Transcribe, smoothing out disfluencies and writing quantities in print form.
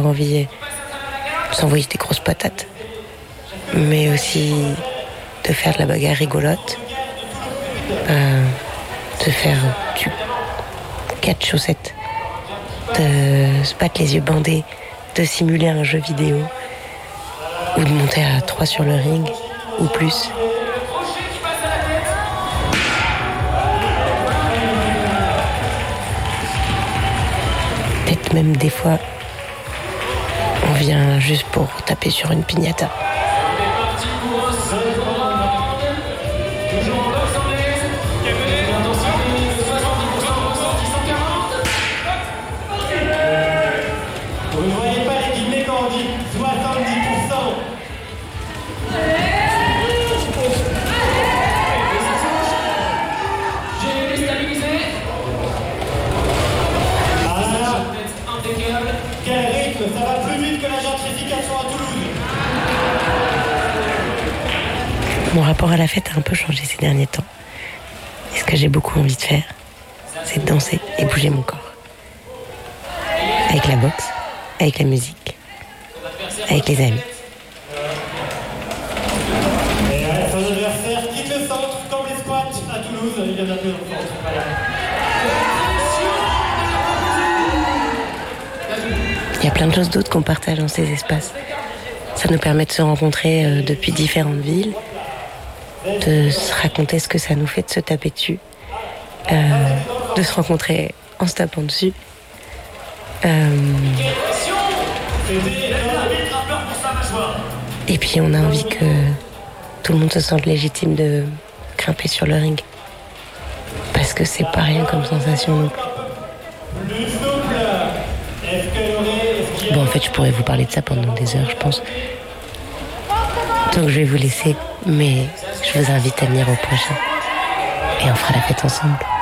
envie de s'envoyer des grosses patates, mais aussi de faire de la bagarre rigolote, de faire du 4 chaussettes, de se battre les yeux bandés, de simuler un jeu vidéo, ou de monter à 3 sur le ring, ou plus. Peut-être même des fois, on vient juste pour taper sur une piñata. Vous ne voyez pas les guillemets quand on dit 70%. J'ai déstabilisé. Ah là là, quel rythme, ça va plus vite que la gentrification à Toulouse. Mon rapport à la fête a un peu changé ces derniers temps. Et ce que j'ai beaucoup envie de faire, c'est de danser et bouger mon corps. Avec la boxe, avec la musique, avec les amis. Et son adversaire quitte le centre comme les squats à Toulouse. Il y en a plus dans le centre. Voilà. Il y a plein de choses d'autres qu'on partage dans ces espaces. Ça nous permet de se rencontrer depuis différentes villes, de se raconter ce que ça nous fait de se taper dessus, de se rencontrer en se tapant dessus. Et puis on a envie que tout le monde se sente légitime de grimper sur le ring. Parce que c'est pas rien comme sensation non plus. Bon, en fait, je pourrais vous parler de ça pendant des heures, je pense. Donc je vais vous laisser, mais je vous invite à venir au prochain. Et on fera la fête ensemble.